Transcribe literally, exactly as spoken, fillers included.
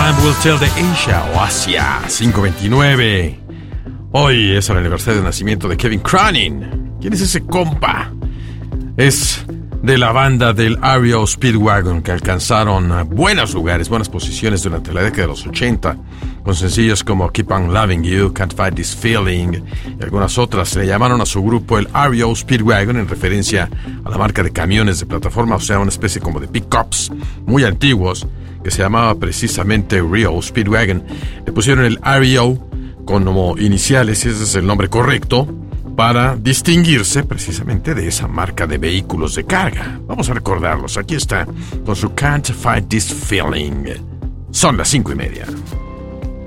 Time Will Tell de Asia o Asia, cinco veintinueve. Hoy es el aniversario de nacimiento de Kevin Cronin. ¿Quién es ese compa? Es de la banda del R E O Speedwagon, que alcanzaron buenos lugares, buenas posiciones durante la década de los ochenta, con sencillos como Keep on Loving You, Can't Fight This Feeling y algunas otras. Le llamaron a su grupo el R E O Speedwagon en referencia a la marca de camiones de plataforma, o sea, una especie como de pickups muy antiguos que se llamaba precisamente R E O Speedwagon. Le pusieron el R E O como iniciales, ese es el nombre correcto, para distinguirse precisamente de esa marca de vehículos de carga. Vamos a recordarlos. Aquí está con su Can't Fight This Feeling. Son las cinco y media.